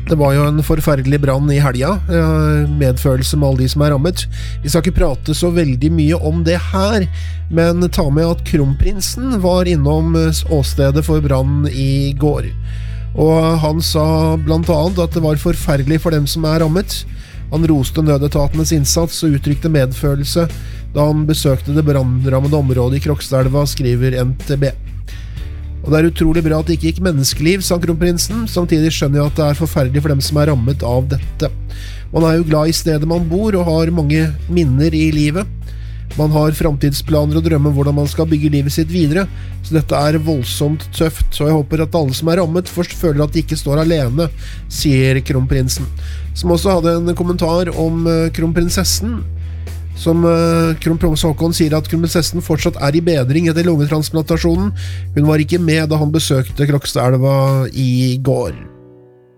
Det var jo en forferdelig brann i helga, medfølelse med alle de som rammet. Vi skal ikke prate så veldig mye om det her, men ta med at kronprinsen var innom åstedet for brann i går. Og han sa blant annet at det var forferdelig for dem som rammet. Han roste nødetatenes innsats og uttrykte medfølelse da han besøkte det brannrammede området i Krokstadelva, skriver NTB. Og det utrolig bra at det ikke gikk menneskeliv, sa kronprinsen. Samtidig skjønner jeg at det forferdelig for dem som rammet av dette. Man jo glad i stedet man bor og har mange minner i livet. Man har fremtidsplaner og drømmer om hvordan man skal bygge livet sitt videre, så dette voldsomt tøft, og jeg håper at alle som rammet først føler at de ikke står alene, sier kronprinsen. Som også hadde en kommentar om kronprinsessen, som kronprins Haakon sier at kronprinsessen fortsatt i bedring etter lungetransplantasjonen. Hun var ikke med da han besøkte Krokstadelva i går.